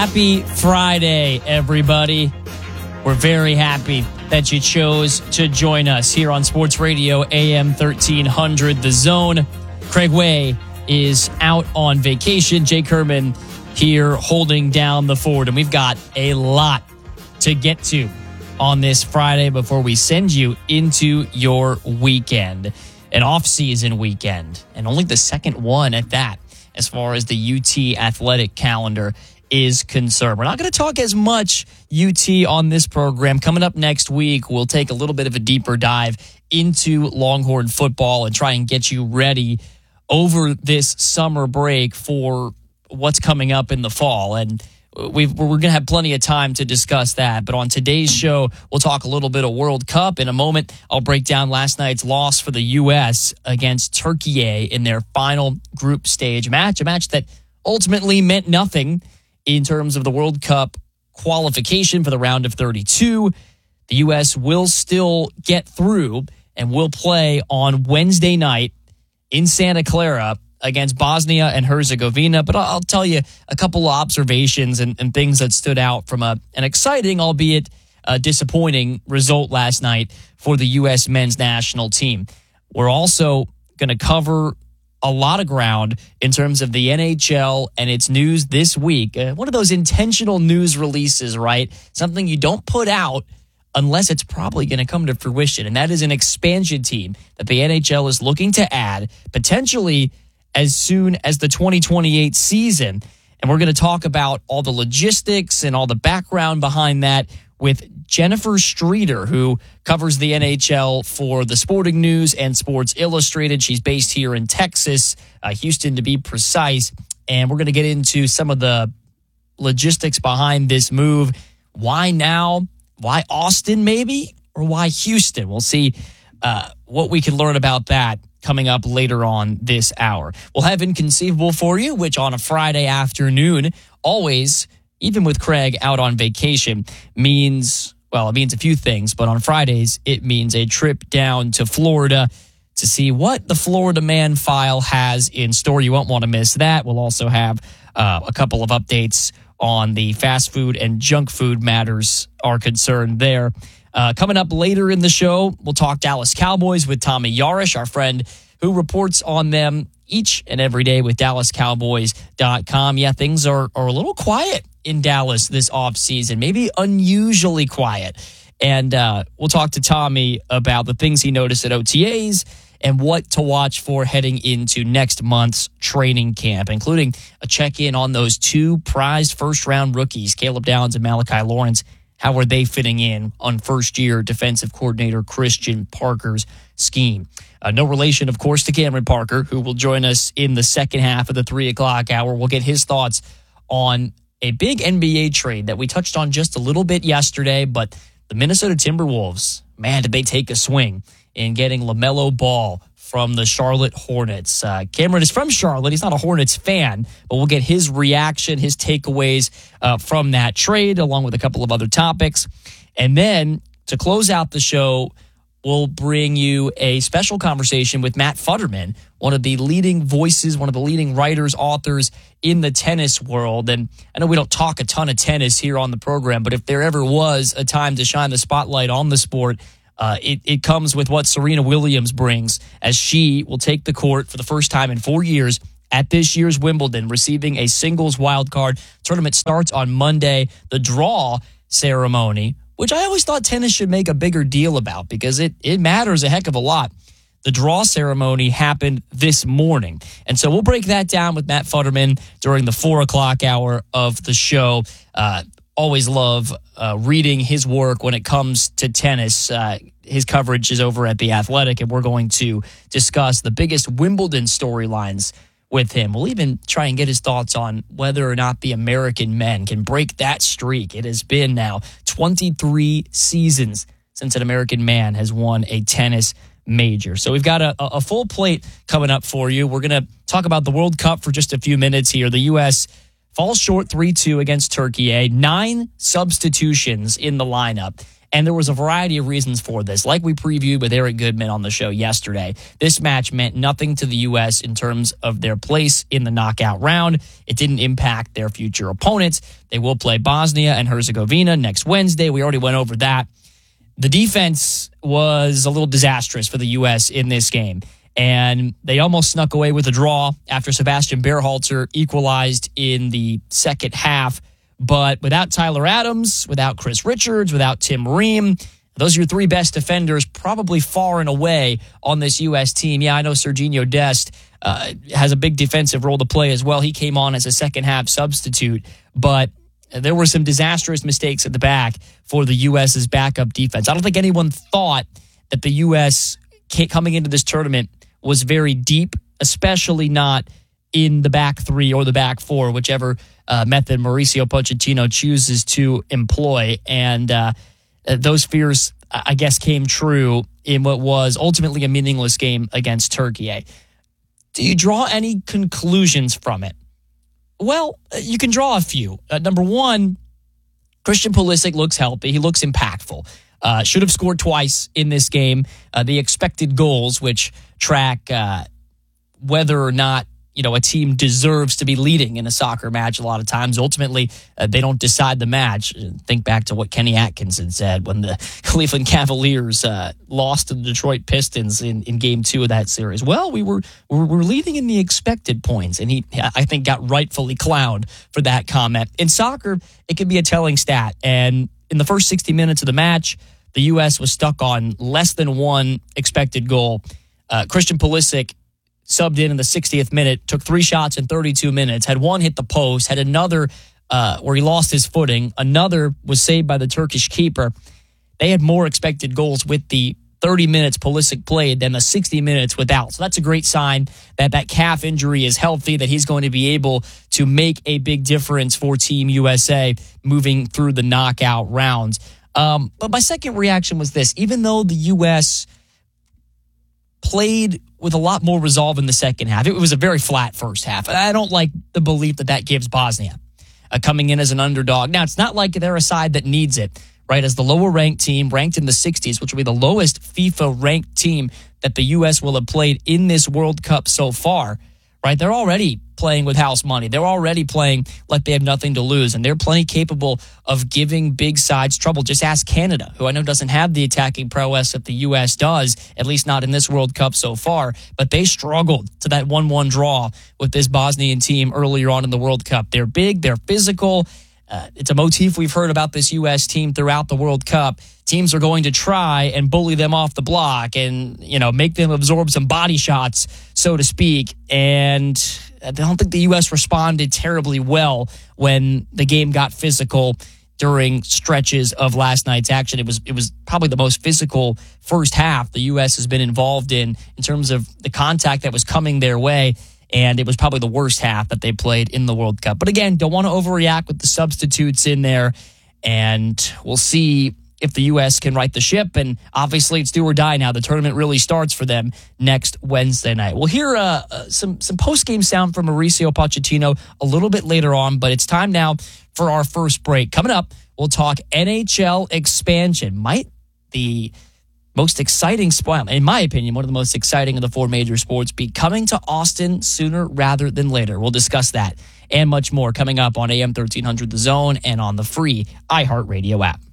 Happy Friday, everybody. We're very happy that you chose to join us here on Sports Radio AM 1300 The Zone. Craig Way is out on vacation. Jake Herman here holding down the fort. And we've got a lot to get to on this Friday before we send you into your weekend. An off-season weekend, and only the second one at that as far as the UT athletic calendar is concerned. We're not going to talk as much UT on this program. Coming up next week, we'll take a little bit of a deeper dive into Longhorn football and try and get you ready over this summer break for what's coming up in the fall. And we're going to have plenty of time to discuss that. But on today's show, we'll talk a little bit of World Cup. In a moment, I'll break down last night's loss for the U.S. against Turkey in their final group stage match, a match that ultimately meant nothing in terms of the World Cup qualification for the round of 32. The U.S. will still get through and will play on Wednesday night in Santa Clara against Bosnia and Herzegovina. But I'll tell you a couple of observations and things that stood out from an exciting, albeit disappointing result last night for the U.S. men's national team. We're also going to cover a lot of ground in terms of the NHL and its news this week. One of those intentional news releases, right? Something you don't put out unless it's probably going to come to fruition. And that is an expansion team that the NHL is looking to add potentially as soon as the 2028 season. And we're going to talk about all the logistics and all the background behind that with Jennifer Streeter, who covers the NHL for the Sporting News and Sports Illustrated. She's based here in Texas, Houston to be precise. And we're going to get into some of the logistics behind this move. Why now? Why Austin maybe? Or why Houston? We'll see what we can learn about that coming up later on this hour. We'll have Inconceivable for you, which on a Friday afternoon, always, even with Craig out on vacation, means, well, it means a few things, but on Fridays, it means a trip down to Florida to see what the Florida Man File has in store. You won't want to miss that. We'll also have a couple of updates on the fast food and junk food matters are concerned there. Coming up later in the show, we'll talk Dallas Cowboys with Tommy Yarish, our friend who reports on them each and every day with DallasCowboys.com. Yeah, things are a little quiet in Dallas this offseason, maybe unusually quiet. And we'll talk to Tommy about the things he noticed at OTAs and what to watch for heading into next month's training camp, including a check-in on those two prized first-round rookies, Caleb Downs and Malachi Lawrence. How are they fitting in on first-year defensive coordinator Christian Parker's scheme? No relation, of course, to Cameron Parker, who will join us in the second half of the 3 o'clock hour. We'll get his thoughts on a big NBA trade that we touched on just a little bit yesterday, but the Minnesota Timberwolves, man, did they take a swing in getting LaMelo Ball from the Charlotte Hornets. Cameron is from Charlotte. He's not a Hornets fan, but we'll get his reaction, his takeaways from that trade, along with a couple of other topics. And then to close out the show, we'll bring you a special conversation with Matt Futterman, one of the leading voices, one of the leading writers, authors in the tennis world. And I know we don't talk a ton of tennis here on the program, but if there ever was a time to shine the spotlight on the sport, it comes with what Serena Williams brings, as she will take the court for the first time in 4 years at this year's Wimbledon, receiving a singles wildcard. Tournament starts on Monday. The draw ceremony, which I always thought tennis should make a bigger deal about because it matters a heck of a lot. The draw ceremony happened this morning. And so we'll break that down with Matt Futterman during the 4 o'clock hour of the show. Always love reading his work when it comes to tennis. His coverage is over at The Athletic, and we're going to discuss the biggest Wimbledon storylines with him. We'll even try and get his thoughts on whether or not the American men can break that streak. It has been now 23 seasons since an American man has won a tennis major. So we've got a full plate coming up for you. We're going to talk about the World Cup for just a few minutes here. The U.S. falls short 3-2 against Turkey. 9 substitutions in the lineup. And there was a variety of reasons for this. Like we previewed with Eric Goodman on the show yesterday, this match meant nothing to the U.S. in terms of their place in the knockout round. It didn't impact their future opponents. They will play Bosnia and Herzegovina next Wednesday. We already went over that. The defense was a little disastrous for the U.S. in this game, and they almost snuck away with a draw after Sebastian Berhalter equalized in the second half. But without Tyler Adams, without Chris Richards, without Tim Ream, those are your three best defenders probably far and away on this U.S. team. Yeah, I know Sergiño Dest has a big defensive role to play as well. He came on as a second-half substitute, but there were some disastrous mistakes at the back for the U.S.'s backup defense. I don't think anyone thought that the U.S. coming into this tournament was very deep, especially not in the back three or the back four, whichever method Mauricio Pochettino chooses to employ. And those fears, I guess, came true in what was ultimately a meaningless game against Turkey. Do you draw any conclusions from it? Well, you can draw a few. Number one, Christian Pulisic looks healthy. He looks impactful. Should have scored twice in this game. The expected goals, which track whether or not a team deserves to be leading in a soccer match a lot of times. Ultimately, they don't decide the match. Think back to what Kenny Atkinson said when the Cleveland Cavaliers lost to the Detroit Pistons in Game 2 of that series. Well, we were leading in the expected points, and he, I think, got rightfully clowned for that comment. In soccer, it can be a telling stat, and in the first 60 minutes of the match, the U.S. was stuck on less than one expected goal. Christian Pulisic subbed in the 60th minute, took 3 shots in 32 minutes, had one hit the post, had another where he lost his footing. Another was saved by the Turkish keeper. They had more expected goals with the 30 minutes Pulisic played than the 60 minutes without. So that's a great sign that that calf injury is healthy, that he's going to be able to make a big difference for Team USA moving through the knockout rounds. But my second reaction was this. Even though the U.S. played with a lot more resolve in the second half, it was a very flat first half. I don't like the belief that gives Bosnia coming in as an underdog. Now, it's not like they're a side that needs it, right? As the lower-ranked team, ranked in the 60s, which will be the lowest FIFA-ranked team that the U.S. will have played in this World Cup so far, right? They're already playing with house money. They're already playing like they have nothing to lose, and they're plenty capable of giving big sides trouble. Just ask Canada, who I know doesn't have the attacking prowess that the U.S. does, at least not in this World Cup so far, but they struggled to that 1-1 draw with this Bosnian team earlier on in the World Cup. They're big, they're physical. It's a motif we've heard about this U.S. team throughout the World Cup. Teams are going to try and bully them off the block and, make them absorb some body shots, so to speak. And I don't think the U.S. responded terribly well when the game got physical during stretches of last night's action. It was probably the most physical first half the U.S. has been involved in terms of the contact that was coming their way. And it was probably the worst half that they played in the World Cup. But again, don't want to overreact with the substitutes in there. And we'll see if the U.S. can right the ship. And obviously, it's do or die now. The tournament really starts for them next Wednesday night. We'll hear some post-game sound from Mauricio Pochettino a little bit later on. But it's time now for our first break. Coming up, we'll talk NHL expansion. Might the most exciting sport, in my opinion, one of the most exciting of the 4 major sports, be coming to Austin sooner rather than later. We'll discuss that and much more coming up on AM 1300 The Zone and on the free iHeartRadio app.